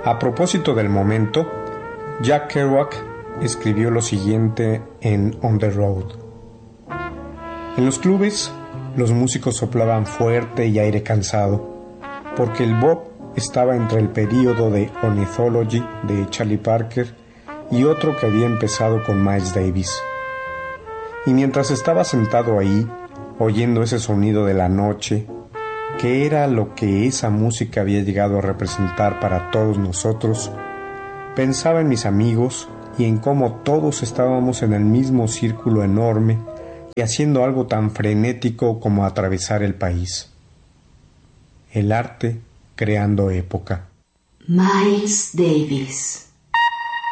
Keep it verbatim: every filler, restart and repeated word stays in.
A propósito del momento, Jack Kerouac escribió lo siguiente en On the Road. En los clubes, los músicos soplaban fuerte y aire cansado, porque el bop estaba entre el período de Ornithology de Charlie Parker y otro que había empezado con Miles Davis. Y mientras estaba sentado ahí, oyendo ese sonido de la noche, que era lo que esa música había llegado a representar para todos nosotros, pensaba en mis amigos y en cómo todos estábamos en el mismo círculo enorme y haciendo algo tan frenético como atravesar el país. El arte creando época. Miles Davis.